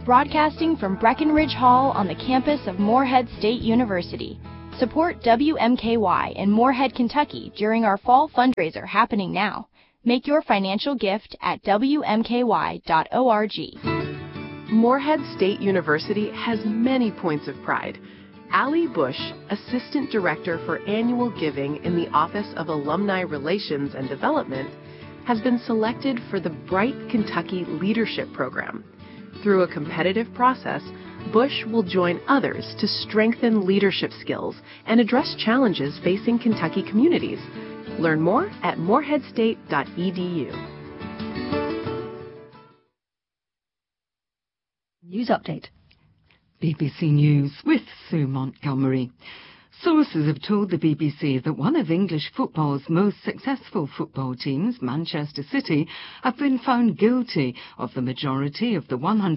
broadcasting from Breckenridge Hall on the campus of Morehead State University. Support WMKY in Morehead, Kentucky during our fall fundraiser happening now. Make your financial gift at WMKY.org. Morehead State University has many points of pride. Allie Bush, Assistant Director for Annual Giving in the Office of Alumni Relations and Development, has been selected for the Bright Kentucky Leadership Program. Through a competitive process, Bush will join others to strengthen leadership skills and address challenges facing Kentucky communities. Learn more at moreheadstate.edu. News update. BBC News with Sue Montgomery. Sources have told the BBC that one of English football's most successful football teams, Manchester City, have been found guilty of the majority of the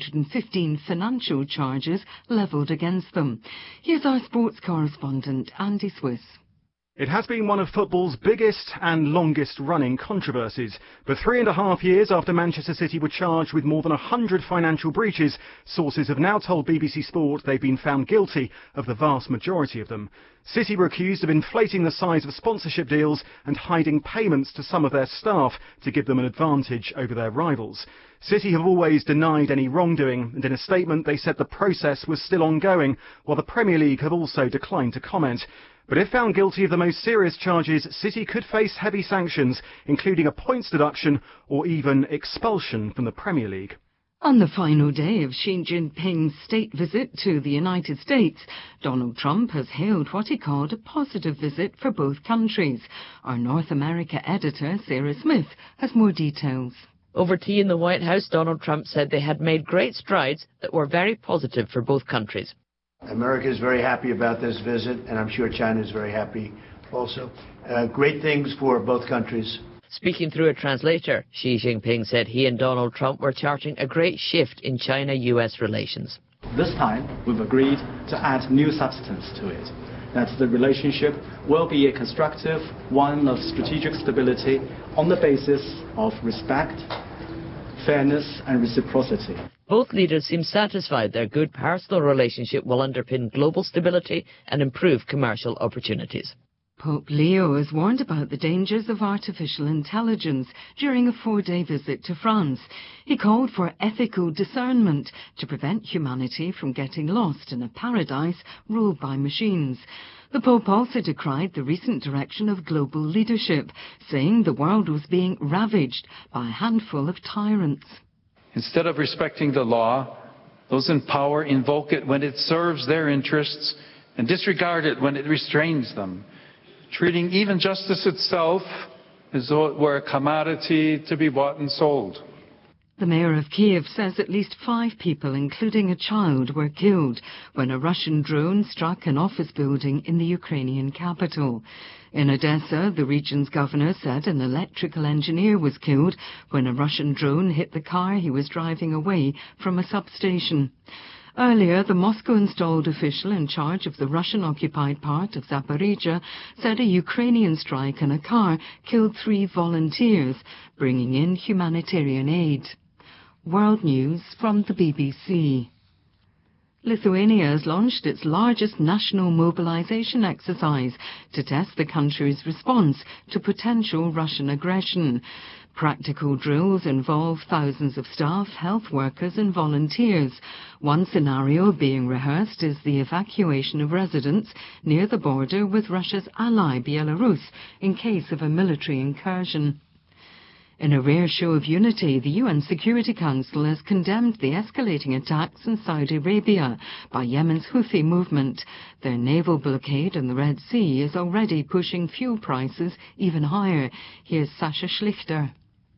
115 financial charges levelled against them. Here's our sports correspondent, Andy Swiss. It has been one of football's biggest and longest-running controversies. But 3.5 years after Manchester City were charged with more than 100 financial breaches, sources have now told BBC Sport they've been found guilty of the vast majority of them. City were accused of inflating the size of sponsorship deals and hiding payments to some of their staff to give them an advantage over their rivals. City have always denied any wrongdoing, and in a statement they said the process was still ongoing, while the Premier League have also declined to comment. But if found guilty of the most serious charges, City could face heavy sanctions, including a points deduction or even expulsion from the Premier League. On the final day of Xi Jinping's state visit to the United States, Donald Trump has hailed what he called a positive visit for both countries. Our North America editor, Sarah Smith, has more details. Over tea in the White House, Donald Trump said they had made great strides that were very positive for both countries. America is very happy about this visit, and I'm sure China is very happy also. Great things for both countries. Speaking through a translator, Xi Jinping said he and Donald Trump were charting a great shift in China-US relations. This time, we've agreed to add new substance to it. That the relationship will be a constructive one of strategic stability on the basis of respect, fairness, and reciprocity. Both leaders seem satisfied their good personal relationship will underpin global stability and improve commercial opportunities. Pope Leo has warned about the dangers of artificial intelligence during a 4-day visit to France. He called for ethical discernment to prevent humanity from getting lost in a paradise ruled by machines. The Pope also decried the recent direction of global leadership, saying the world was being ravaged by a handful of tyrants. Instead of respecting the law, those in power invoke it when it serves their interests and disregard it when it restrains them, treating even justice itself as though it were a commodity to be bought and sold. The mayor of Kiev says at least 5 people, including a child, were killed when a Russian drone struck an office building in the Ukrainian capital. In Odessa, the region's governor said an electrical engineer was killed when a Russian drone hit the car he was driving away from a substation. Earlier, the Moscow-installed official in charge of the Russian-occupied part of Zaporizhzhia said a Ukrainian strike on a car killed 3 volunteers, bringing in humanitarian aid. World News from the BBC. Lithuania has launched its largest national mobilization exercise to test the country's response to potential Russian aggression. Practical drills involve thousands of staff, health workers and volunteers. One scenario being rehearsed is the evacuation of residents near the border with Russia's ally Belarus in case of a military incursion. In a rare show of unity, the UN Security Council has condemned the escalating attacks in Saudi Arabia by Yemen's Houthi movement. Their naval blockade in the Red Sea is already pushing fuel prices even higher. Here's Sasha Schlichter.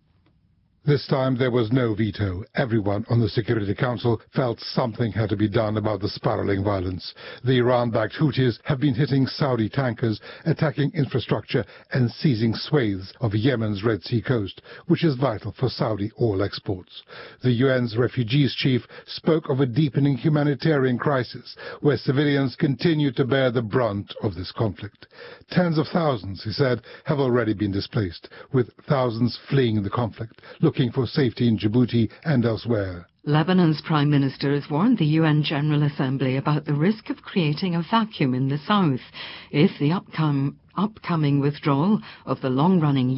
This time there was no veto. Everyone on the Security Council felt something had to be done about the spiraling violence. The Iran-backed Houthis have been hitting Saudi tankers, attacking infrastructure and seizing swathes of Yemen's Red Sea coast, which is vital for Saudi oil exports. The UN's refugees chief spoke of a deepening humanitarian crisis where civilians continue to bear the brunt of this conflict. Tens of thousands, he said, have already been displaced, with thousands fleeing the conflict, looking for safety in Djibouti and elsewhere. Lebanon's Prime Minister has warned the UN General Assembly about the risk of creating a vacuum in the south if the upcoming withdrawal of the long-running